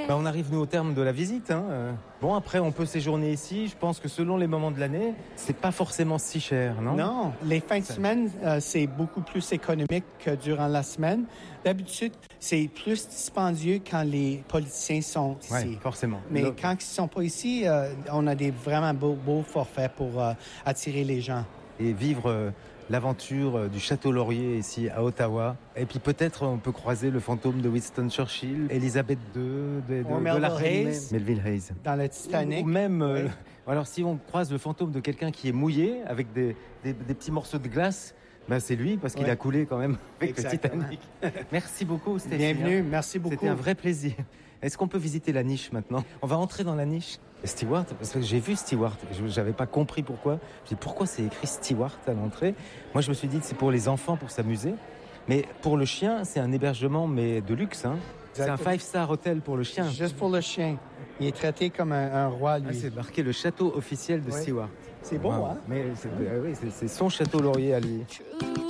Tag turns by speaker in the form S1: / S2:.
S1: On arrive, nous, au terme de la visite. Bon, après, on peut séjourner ici. Je pense que selon les moments de l'année, c'est pas forcément si cher, non?
S2: Non, les fins de semaine, c'est beaucoup plus économique que durant la semaine. D'habitude, c'est plus dispendieux quand les politiciens sont ici.
S1: Oui, forcément.
S2: Mais quand ils ne sont pas ici, on a des vraiment beaux forfaits pour attirer les gens.
S1: Et vivre l'aventure du Château Laurier ici à Ottawa. Et puis peut-être on peut croiser le fantôme de Winston Churchill, Elizabeth II, de la reine Melville Hayes.
S2: Dans le Titanic.
S1: Ou même, alors si on croise le fantôme de quelqu'un qui est mouillé avec des petits morceaux de glace, c'est lui parce qu'il a coulé quand même avec le Titanic. Merci beaucoup Stéphie.
S2: Bienvenue, merci beaucoup.
S1: C'était un vrai plaisir. Est-ce qu'on peut visiter la niche maintenant? On va entrer dans la niche. Stewart, parce que j'ai vu Stewart, je n'avais pas compris pourquoi. Je dis pourquoi c'est écrit Stewart à l'entrée. Moi je me suis dit que c'est pour les enfants, pour s'amuser. Mais pour le chien, c'est un hébergement mais de luxe. C'est un 5-star hotel pour le chien.
S2: Juste pour le chien. Il est traité comme un roi, lui.
S1: C'est marqué le château officiel de Stewart.
S2: C'est beau,
S1: Mais c'est son Château Laurier à lui.